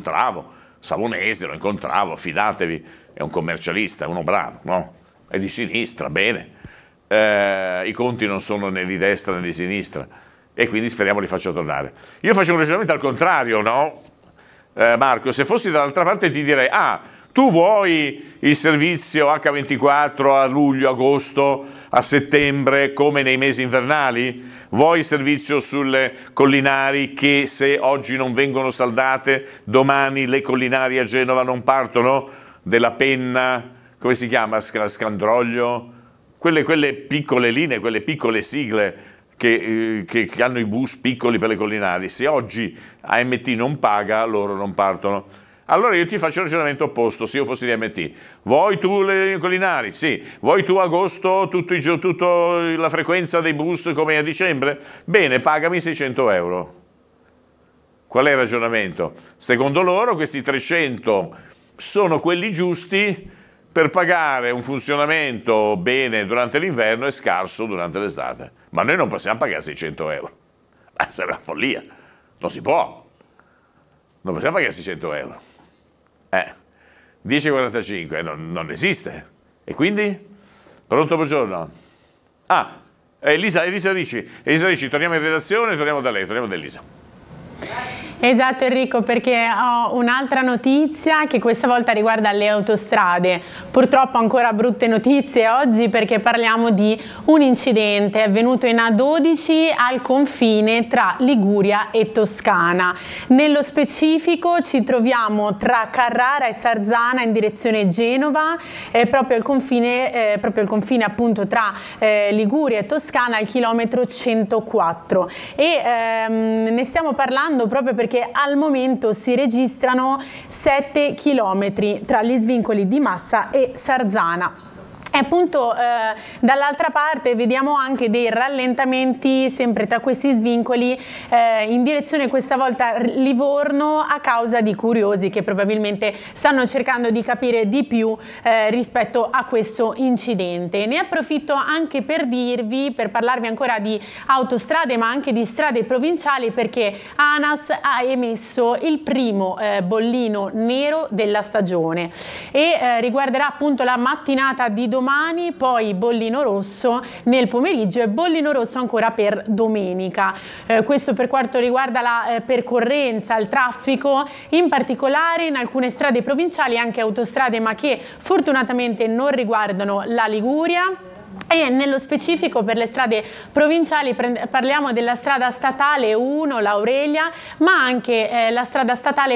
incontravo, Savonese, lo incontravo, fidatevi, è un commercialista, è uno bravo, no? È di sinistra, bene. I conti non sono né di destra né di sinistra e quindi speriamo li faccia tornare. Io faccio un ragionamento al contrario, no? Marco, se fossi dall'altra parte ti direi, tu vuoi il servizio H24 a luglio, agosto, a settembre, come nei mesi invernali? Vuoi il servizio sulle collinari che se oggi non vengono saldate, domani le collinari a Genova non partono? Della Penna, come si chiama? Scandroglio? Quelle piccole linee, quelle piccole sigle che hanno i bus piccoli per le collinari. Se oggi AMT non paga, loro non partono. Allora io ti faccio il ragionamento opposto, se io fossi di AMT. Vuoi tu le collinari? Sì. Vuoi tu agosto, tutta la frequenza dei bus come a dicembre? Bene, pagami 600 euro. Qual è il ragionamento? Secondo loro questi 300 sono quelli giusti per pagare un funzionamento bene durante l'inverno e scarso durante l'estate. Ma noi non possiamo pagare 600 euro. Sarebbe una follia. Non si può. Non possiamo pagare 600 euro. 10,45 non esiste. E quindi? Pronto, buongiorno. Elisa Ricci, torniamo in redazione, torniamo da lei, torniamo da Elisa. Esatto Enrico, perché ho un'altra notizia che questa volta riguarda le autostrade. Purtroppo ancora brutte notizie oggi perché parliamo di un incidente avvenuto in A12 al confine tra Liguria e Toscana. Nello specifico ci troviamo tra Carrara e Sarzana in direzione Genova, proprio il confine appunto tra Liguria e Toscana al chilometro 104. Ne stiamo parlando proprio perché al momento si registrano 7 chilometri tra gli svincoli di Massa e Sarzana. E appunto dall'altra parte vediamo anche dei rallentamenti sempre tra questi svincoli in direzione questa volta Livorno a causa di curiosi che probabilmente stanno cercando di capire di più rispetto a questo incidente. Ne approfitto anche per parlarvi ancora di autostrade ma anche di strade provinciali perché ANAS ha emesso il primo bollino nero della stagione e riguarderà appunto la mattinata di domani, poi bollino rosso nel pomeriggio e bollino rosso ancora per domenica. Questo per quanto riguarda la percorrenza, il traffico, in particolare in alcune strade provinciali, anche autostrade ma che fortunatamente non riguardano la Liguria. E nello specifico per le strade provinciali parliamo della strada statale 1 L'Aurelia ma anche la strada statale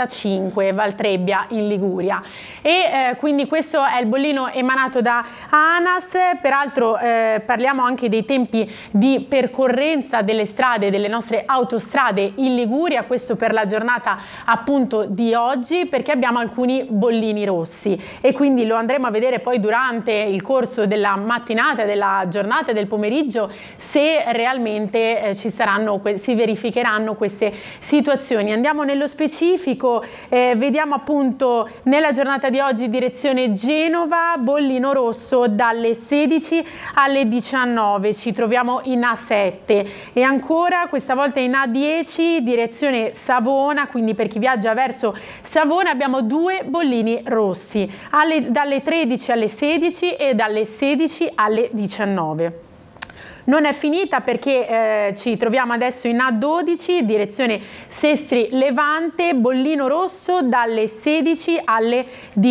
45 Valtrebbia in Liguria e quindi questo è il bollino emanato da ANAS. Peraltro parliamo anche dei tempi di percorrenza delle strade, delle nostre autostrade in Liguria, questo per la giornata appunto di oggi perché abbiamo alcuni bollini rossi e quindi lo andremo a vedere poi durante il corso della mattinata, della giornata e del pomeriggio se realmente si verificheranno queste situazioni. Andiamo nello specifico, vediamo appunto nella giornata di oggi direzione Genova, bollino rosso dalle 16 alle 19, ci troviamo in A7 e ancora questa volta in A10 direzione Savona, quindi per chi viaggia verso Savona abbiamo 2 bollini rossi dalle 13 alle 16 e dalle 16 alle 19. Non è finita perché ci troviamo adesso in A12, direzione Sestri Levante, bollino rosso dalle 16 alle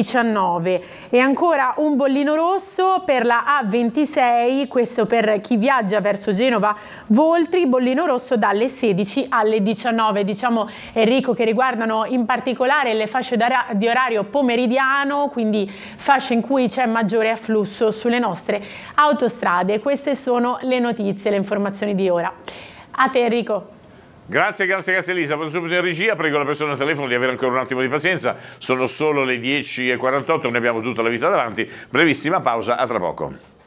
19. E ancora un bollino rosso per la A26, questo per chi viaggia verso Genova Voltri, bollino rosso dalle 16 alle 19. Diciamo Enrico che riguardano in particolare le fasce di orario pomeridiano, quindi fasce in cui c'è maggiore afflusso sulle nostre autostrade. Queste sono le notizie, le informazioni di ora. A te Enrico. Grazie Elisa, vado subito in regia, prego la persona al telefono di avere ancora un attimo di pazienza, sono solo le 10:48, ne abbiamo tutta la vita davanti, brevissima pausa, a tra poco.